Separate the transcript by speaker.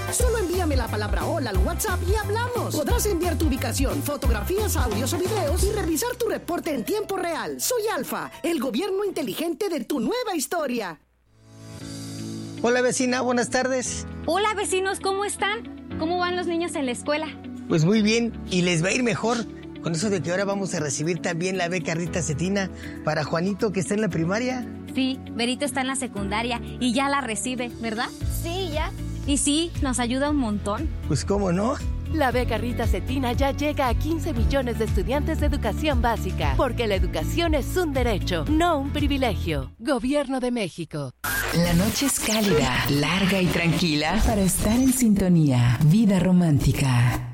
Speaker 1: Solo envíame la palabra hola al WhatsApp y hablamos. Podrás enviar tu ubicación, fotografías, audios o videos y revisar tu reporte en tiempo real. Soy Alfa, el gobierno inteligente de tu nueva historia.
Speaker 2: Hola vecina, buenas tardes.
Speaker 3: Hola vecinos, ¿cómo están? ¿Cómo van los niños en la escuela?
Speaker 2: Pues muy bien, y les va a ir mejor con eso de que ahora vamos a recibir también la beca Rita Cetina para Juanito, que está en la primaria.
Speaker 3: Sí, Berito está en la secundaria y ya la recibe, ¿verdad?
Speaker 4: Sí, ya.
Speaker 3: Y sí, nos ayuda un montón.
Speaker 2: Pues cómo no.
Speaker 5: La beca Rita Cetina ya llega a 15 millones de estudiantes de educación básica, porque la educación es un derecho, no un privilegio. Gobierno de México.
Speaker 6: La noche es cálida, larga y tranquila para estar en sintonía. Vida romántica.